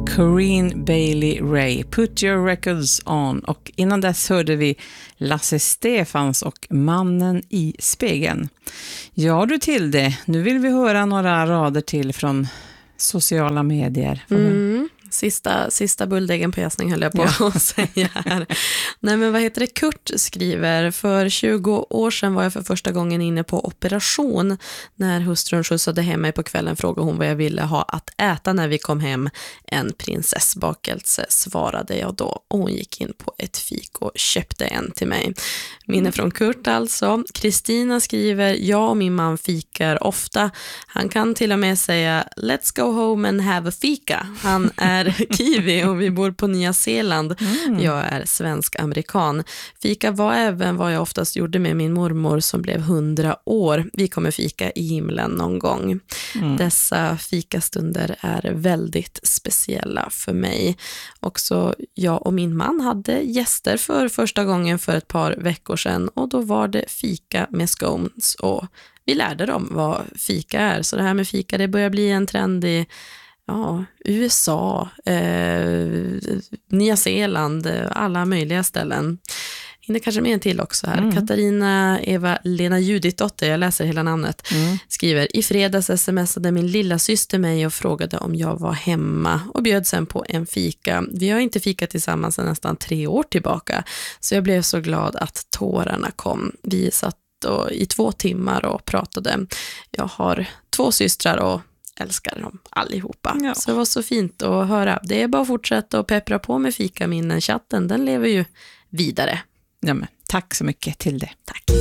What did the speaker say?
Corinne Bailey Rae, Put Your Records On. Och innan dess hörde vi Lasse Stefans och Mannen i spegeln. Ja du Tilde, nu vill vi höra några rader till från sociala medier. Sista bulldäggen på jäsning höll jag på att säga här. Nej men vad heter det? Kurt skriver, för 20 år sedan var jag för första gången inne på operation. När hustrun skjutsade hem mig på kvällen frågade hon vad jag ville ha att äta när vi kom hem. En prinsessbakelse svarade jag då. Och hon gick in på ett fik och köpte en till mig. Minne från Kurt alltså. Kristina skriver, jag och min man fikar ofta. Han kan till och med säga let's go home and have a fika. Han är kiwi och vi bor på Nya Zeeland. Jag är svensk-amerikan. Fika var även vad jag oftast gjorde med min mormor som blev 100 år. Vi kommer fika i himlen någon gång. Dessa fikastunder är väldigt speciella för mig. Också jag och min man hade gäster för första gången för ett par veckor sedan och då var det fika med scones och vi lärde dem vad fika är. Så det här med fika, det börjar bli en trend i USA, Nya Zeeland, alla möjliga ställen. Hinner kanske med en till också här. Katarina Eva Lena Juditdotter, jag läser hela namnet, skriver, i fredags smsade min lilla syster mig och frågade om jag var hemma och bjöd sen på en fika. Vi har inte fikat tillsammans sedan nästan 3 år tillbaka, så jag blev så glad att tårarna kom. Vi satt i 2 timmar och pratade. Jag har 2 systrar och älskar dem allihopa. Ja. Så det var så fint att höra. Det är bara att fortsätta och peppra på med fika-minnen. Chatten, den lever ju vidare. Ja, men, tack så mycket till det. Tack.